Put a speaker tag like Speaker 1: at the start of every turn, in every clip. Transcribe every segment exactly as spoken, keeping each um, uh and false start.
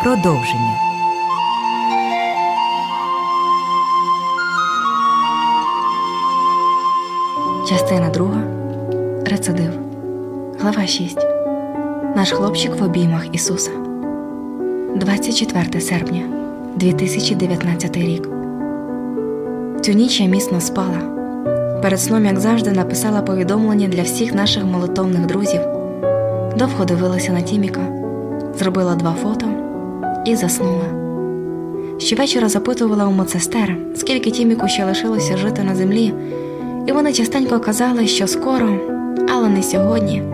Speaker 1: Продовження.
Speaker 2: Частина друга. Рецидив. Глава шість. Наш хлопчик в обіймах Ісуса. двадцять четверте серпня дві тисячі дев'ятнадцятий рік. Цю ніч я міцно спала. Перед сном, як завжди, написала повідомлення для всіх наших молитовних друзів. Довго дивилася на Тіміка, зробила два фото і заснула. Щовечора запитувала у медсестер, скільки Тіміку ще лишилося жити на землі, і вони частенько казали, що скоро, але не сьогодні.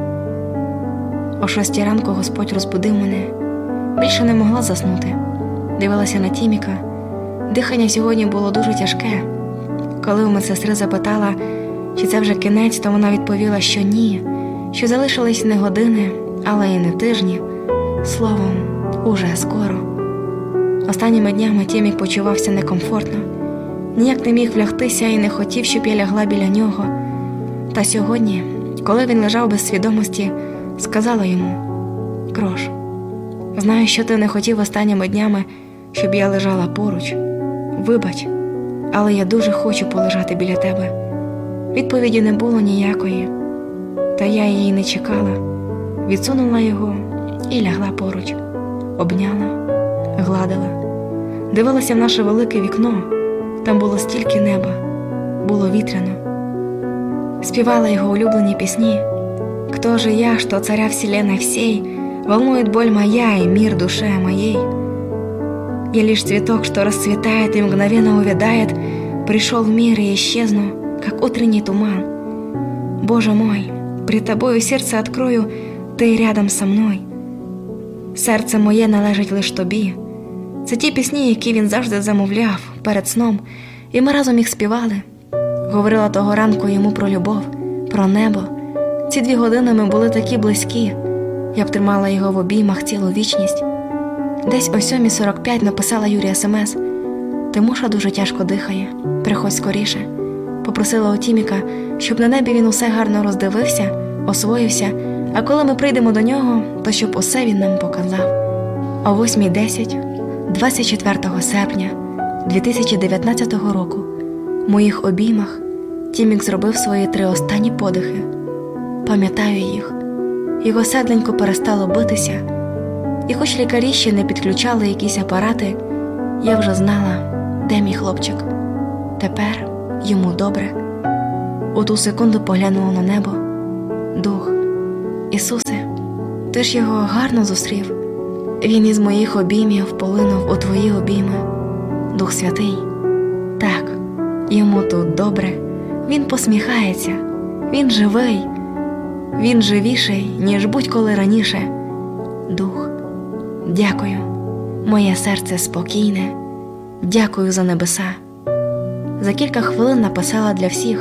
Speaker 2: О шостій ранку Господь розбудив мене. Більше не могла заснути. Дивилася на Тіміка. Дихання сьогодні було дуже тяжке. Коли у медсестри запитала, чи це вже кінець, то вона відповіла, що ні, що залишились не години, але і не тижні. Словом, уже скоро. Останніми днями Тімік почувався некомфортно. Ніяк не міг влягтися і не хотів, щоб я лягла біля нього. Та сьогодні, коли він лежав без свідомості, сказала йому: «Крош, знаю, що ти не хотів останніми днями, щоб я лежала поруч. Вибач, але я дуже хочу полежати біля тебе». Відповіді не було ніякої, та я її не чекала. Відсунула його і лягла поруч. Обняла, гладила. Дивилася в наше велике вікно. Там було стільки неба, було вітряно. Співала його улюблені пісні. «Кто же я, что царя вселенной всей, волнует боль моя и мир душе моей? Я лишь цветок, что расцветает и мгновенно увядает, пришел в мир и исчезну, как утренний туман. Боже мой, пред тобою сердце открою, ти рядом со мною. Серце моє належить лиш тобі». Це ті пісні, які він завжди замовляв перед сном, і ми разом їх співали. Говорила того ранку йому про любов, про небо. Ці дві години ми були такі близькі. Я б тримала його в обіймах цілу вічність. Десь о сьомій сорок п'ять написала Юрі смс: «Тимоша дуже тяжко дихає, приходь скоріше». Попросила у Тіміка, щоб на небі він усе гарно роздивився, освоївся, а коли ми прийдемо до нього, то щоб усе він нам показав. О восьмій десять двадцять четвертого серпня дві тисячі дев'ятнадцятого року в моїх обіймах Тімік зробив свої три останні подихи. Пам'ятаю їх. Його серденько перестало битися. І хоч лікарі ще не підключали якісь апарати, я вже знала, де мій хлопчик. Тепер йому добре. У ту секунду поглянула на небо. Дух, Ісусе, ти ж його гарно зустрів. Він із моїх обіймів полинув у твої обійми. Дух Святий, так, йому тут добре. Він посміхається, він живий, він живіший, ніж будь-коли раніше. Дух, дякую, моє серце спокійне, дякую за небеса. За кілька хвилин написала для всіх.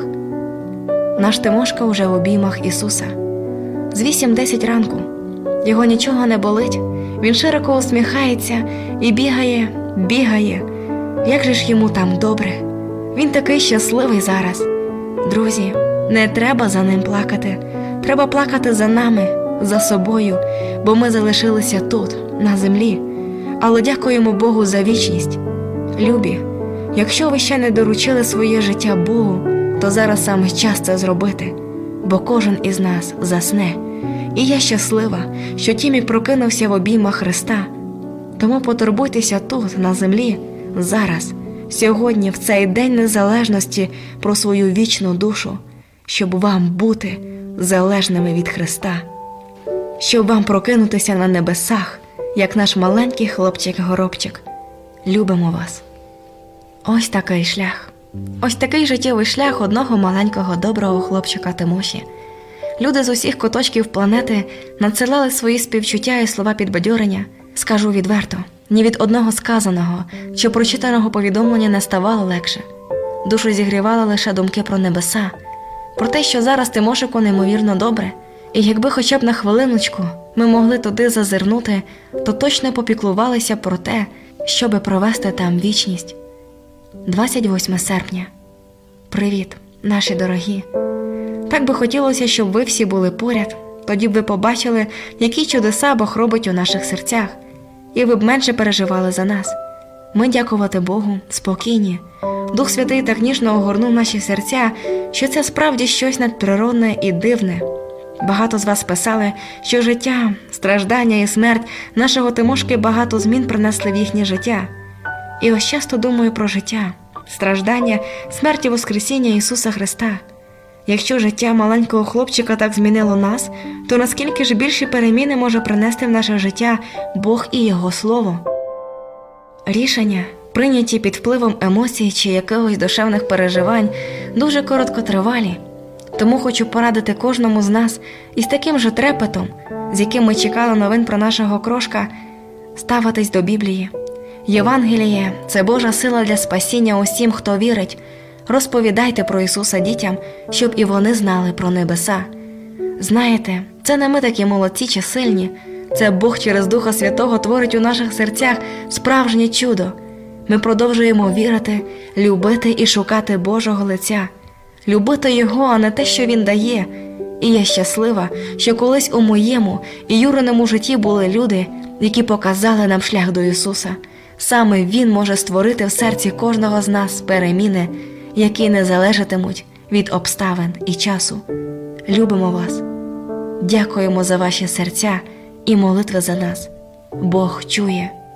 Speaker 2: Наш Тимошка уже в обіймах Ісуса. З вісім-десять ранку. Його нічого не болить, він широко усміхається і бігає, бігає. Як же ж йому там добре. Він такий щасливий зараз. Друзі, не треба за ним плакати. Треба плакати за нами, за собою, бо ми залишилися тут, на землі. Але дякуємо Богу за вічність. Любі, якщо ви ще не доручили своє життя Богу, то зараз саме час це зробити, бо кожен із нас засне. І я щаслива, що Тімік прокинувся в обіймах Христа. Тому потурбуйтеся тут, на землі, зараз, сьогодні, в цей День Незалежності, про свою вічну душу, щоб вам бути залежними від Христа, щоб вам прокинутися на небесах, як наш маленький хлопчик-горобчик. Любимо вас. Ось такий шлях. Ось такий життєвий шлях одного маленького доброго хлопчика Тимоші. Люди з усіх куточків планети надсилали свої співчуття і слова підбадьорення. Скажу відверто, ні від одного сказаного чи прочитаного повідомлення не ставало легше. Душу зігрівали лише думки про небеса, про те, що зараз Тимошику неймовірно добре. І якби хоча б на хвилиночку ми могли туди зазирнути, то точно попіклувалися про те, щоби провести там вічність. двадцять восьме серпня. Привіт, наші дорогі. Так би хотілося, щоб ви всі були поряд, тоді б ви побачили, які чудеса Бог робить у наших серцях, і ви б менше переживали за нас. Ми, дякувати Богу, спокійні. Дух Святий так ніжно огорнув наші серця, що це справді щось надприродне і дивне. Багато з вас писали, що життя, страждання і смерть нашого Тимошки багато змін принесли в їхнє життя. І ось часто думаю про життя, страждання, смерть і воскресіння Ісуса Христа. Якщо життя маленького хлопчика так змінило нас, то наскільки ж більші переміни може принести в наше життя Бог і Його Слово? Рішення, прийняті під впливом емоцій чи якихось душевних переживань, дуже короткотривалі. Тому хочу порадити кожному з нас із таким же трепетом, з яким ми чекали новин про нашого крошка, ставитись до Біблії. Євангеліє – це Божа сила для спасіння усім, хто вірить. Розповідайте про Ісуса дітям, щоб і вони знали про небеса. Знаєте, це не ми такі молодці чи сильні, це Бог через Духа Святого творить у наших серцях справжнє чудо. Ми продовжуємо вірити, любити і шукати Божого лиця. Любити Його, а не те, що Він дає. І я щаслива, що колись у моєму і Юриному житті були люди, які показали нам шлях до Ісуса. Саме Він може створити в серці кожного з нас переміни, які не залежатимуть від обставин і часу. Любимо вас. Дякуємо за ваші серця і молитви за нас. Бог чує.